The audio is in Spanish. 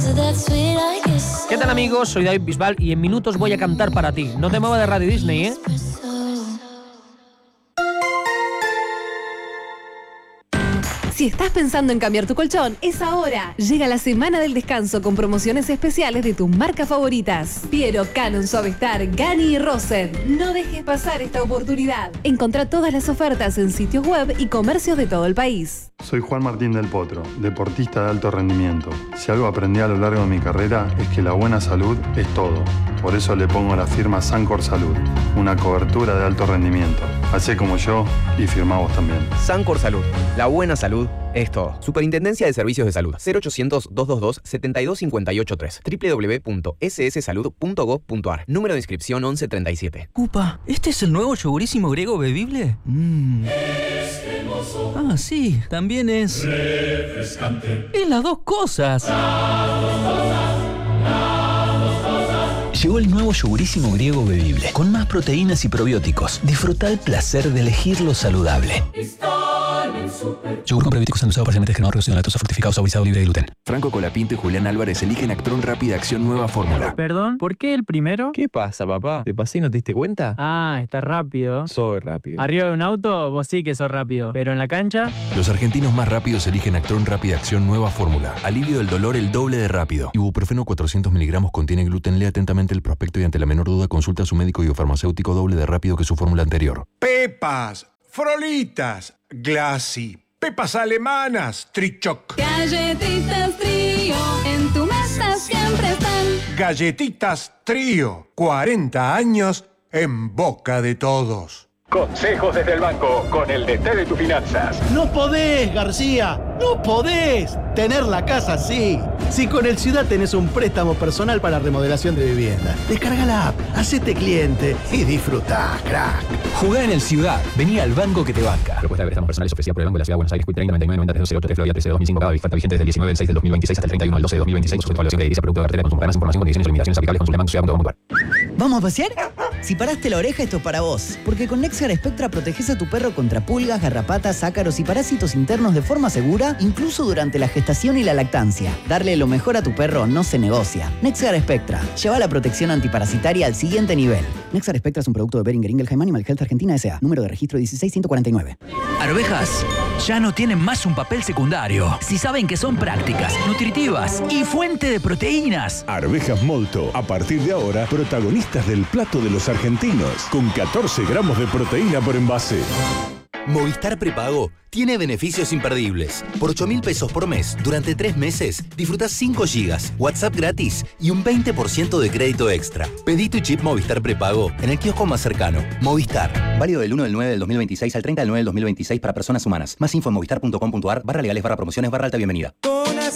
¿Qué tal, amigos? Soy David Bisbal y en minutos voy a cantar para ti. No te muevas de Radio Disney, ¿eh? Si estás pensando en cambiar tu colchón, es ahora. Llega la semana del descanso con promociones especiales de tus marcas favoritas. Piero, Canon, Suavestar, Gani y Rosen. No dejes pasar esta oportunidad. Encontrá todas las ofertas en sitios web y comercios de todo el país. Soy Juan Martín del Potro, deportista de alto rendimiento. Si algo aprendí a lo largo de mi carrera es que la buena salud es todo. Por eso le pongo la firma Sancor Salud, una cobertura de alto rendimiento. Hacé como yo y firmá vos también. Sancor Salud, la buena salud es todo. Superintendencia de Servicios de Salud. 0800-222-72583. www.sssalud.gov.ar. Número de inscripción 1137. Upa, ¿este es el nuevo yogurísimo griego bebible? Ah, sí, también es refrescante. Es las dos cosas. Llegó el nuevo yogurísimo griego bebible, con más proteínas y probióticos. Disfruta el placer de elegir lo saludable. Yogur con probióticos endulzado parcialmente descremado, reducido en lactosa, fortificado, saborizado, libre de gluten. Franco Colapinto y Julián Álvarez eligen Actron Rápida Acción Nueva Fórmula. Perdón, ¿por qué el primero? ¿Qué pasa, papá? ¿Te pasé y no te diste cuenta? Ah, está rápido. Soy rápido. Arriba de un auto, vos sí que sos rápido. Pero en la cancha... Los argentinos más rápidos eligen Actron Rápida Acción Nueva Fórmula. Alivio del dolor el doble de rápido. Ibuprofeno 400 miligramos contiene gluten. Lea atentamente el prospecto y ante la menor duda consulta a su médico y o farmacéutico doble de rápido que su fórmula anterior. Pepas, Frolitas, Glassy, Pepas alemanas, Trichoc. Galletitas Trío, en tu mesa siempre están. Galletitas Trío, 40 años en boca de todos. Consejos desde el banco con el DT de tus finanzas. No podés, García, no podés tener la casa así. Si con el Ciudad tenés un préstamo personal para remodelación de vivienda, descarga la app, hacete cliente y disfrutá, crack. Jugá en el Ciudad. Vení al banco que te banca. Propuesta de préstamos personales ofrecida por el Banco de la Ciudad de Buenos Aires. Quit 30 99 90 308 Florida 13 2005. Cada oferta vigente desde el 19 del 6 del 2026 hasta el 31 del 12 del 2026. Sujeto a evaluación de edilicia, producto de cartera. Consulta más información, condiciones y limitaciones aplicables. Consulta banco.ciudad.com.ar. ¿Vamos a pasear? Si paraste la oreja, esto es para vos. Porque con Nexar Spectra proteges a tu perro contra pulgas, garrapatas, ácaros y parásitos internos de forma segura, incluso durante la gestación y la lactancia. Darle lo mejor a tu perro no se negocia. Nexar Spectra. Lleva la protección antiparasitaria al siguiente nivel. Nexar Spectra es un producto de Boehringer Ingelheim Animal Health Argentina S.A. Número de registro 16149. Arvejas ya no tienen más un papel secundario. Si saben que son prácticas, nutritivas y fuente de proteínas. Arvejas Molto, a partir de ahora, protagonistas del plato de los argentinos, con 14 gramos de proteína por envase. Movistar Prepago tiene beneficios imperdibles. Por 8.000 pesos por mes, durante 3 meses, disfrutás 5 gigas, WhatsApp gratis y un 20% de crédito extra. Pedí tu chip Movistar Prepago en el kiosco más cercano. Movistar. Válido del 1 del 9 del 2026 al 30 del 9 del 2026 para personas humanas. Más info en movistar.com.ar /legales/promociones /alta bienvenida.